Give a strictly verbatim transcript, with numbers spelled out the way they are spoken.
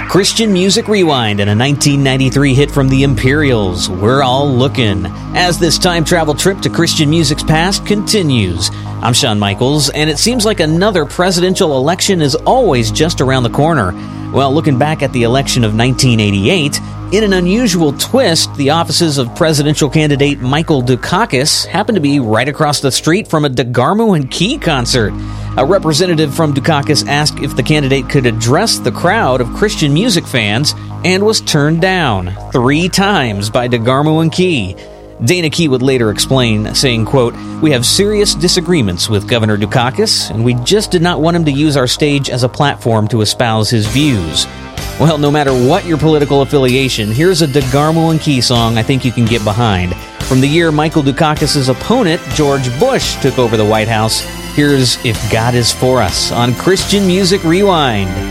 Christian Music Rewind and a nineteen ninety-three hit from the Imperials, We're All Lookin', as this time travel trip to Christian music's past continues. I'm Shawn Michaels, and it seems like another presidential election is always just around the corner. Well, looking back at the election of nineteen eighty-eight, in an unusual twist, the offices of presidential candidate Michael Dukakis happened to be right across the street from a DeGarmo and Key concert. A representative from Dukakis asked if the candidate could address the crowd of Christian music fans and was turned down three times by DeGarmo and Key. Dana Key would later explain, saying, quote, "We have serious disagreements with Governor Dukakis, and we just did not want him to use our stage as a platform to espouse his views." Well, no matter what your political affiliation, here's a DeGarmo and Key song I think you can get behind. From the year Michael Dukakis' opponent, George Bush, took over the White House, here's If God Is For Us on Christian Music Rewind.